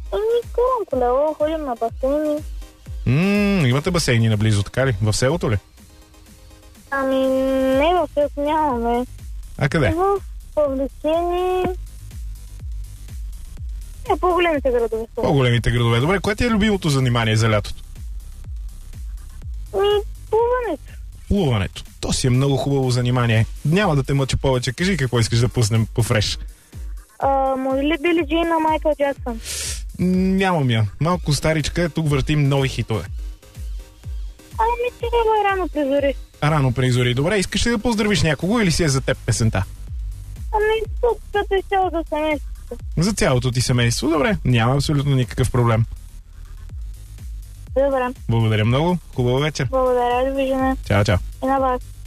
Карам колело, ходим на басейни. Имате басейни наблизо, така ли? В селото ли? Не, в селото нямаме. А къде? В Павликени. По-големите градове. По-големите градове. Добре, кое ти е любимото занимание за лятото? Плуването. Плуването. То си е много хубаво занимание. Няма да те мъча повече. Кажи какво искаш да пуснем по фреш. Може ли Били Джин на Майкъл Джаксън? Нямам я. Малко старичка, тук въртим нови хитове. Трябва рано призори. Рано призори. Добре, искаш ли да поздравиш някого или си е за теб песента? Като е цялото семейство. За цялото ти семейство, добре. Няма абсолютно никакъв проблем. Добре. Благодаря много. Хубава вечер. Благодаря, довиждане. Чао, чао. И на вас.